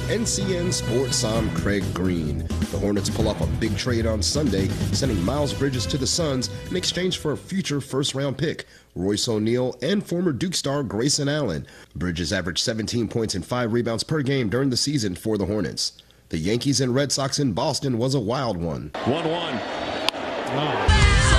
NCN Sports, I'm Craig Green. The Hornets pull off a big trade on Sunday, sending Miles Bridges to the Suns in exchange for a future first-round pick, Royce O'Neal, and former Duke star Grayson Allen. Bridges averaged 17 points and 5 rebounds per game during the season for the Hornets. The Yankees and Red Sox in Boston was a wild one. 1-1.